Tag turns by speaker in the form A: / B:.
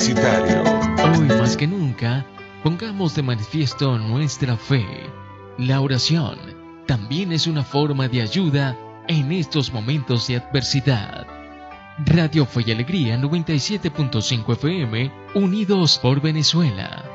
A: publicitario.
B: Hoy más que nunca, pongamos de manifiesto nuestra fe. La oración también es una forma de ayuda en estos momentos de adversidad. Radio Fe y Alegría 97.5 FM, unidos por Venezuela.